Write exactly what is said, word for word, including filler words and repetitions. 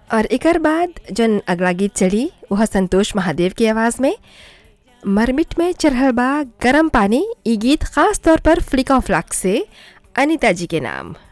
और एकर बाद जन अगला गीत चली वह संतोष महादेव की आवाज़ में मरमिट में चढ़ल बा गरम पानी। ई गीत खास तौर पर फ्लिका फ्लैक्स से अनीता जी के नाम।